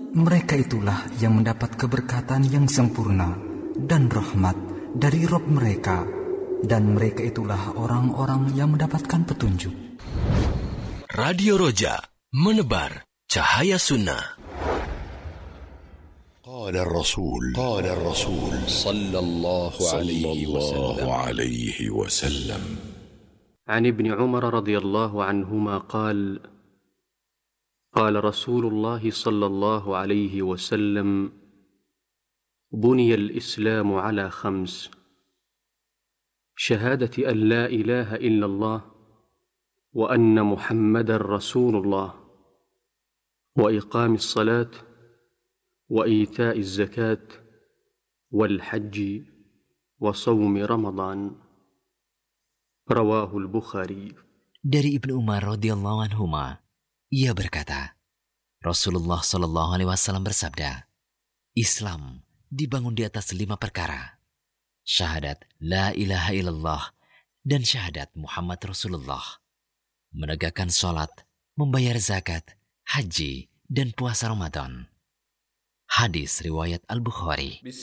Mereka itulah yang mendapat keberkatan yang sempurna dan rahmat dari Rabb mereka, dan mereka itulah orang-orang yang mendapatkan petunjuk. Radio Roja, menebar cahaya sunnah. قال الرسول صلى الله عليه وسلم. عن ابن عمر رضي الله عنهما قال قال رسول الله صلى الله عليه وسلم بني الإسلام على 5: شهادة أن لا إله إلا الله وأن محمدا رسول الله وإقام الصلاة وإيتاء الزكاة والحج وصوم رمضان. رواه البخاري. Dari Ibnu Umar radhiyallahu anhuma, ia berkata, Rasulullah Shallallahu alaihi wasallam bersabda, Islam dibangun di atas 5 perkara: syahadat la ilaha illallah dan syahadat Muhammad Rasulullah, menegakkan sholat, membayar zakat, haji, dan puasa Ramadan. Hadis riwayat Al-Bukhari.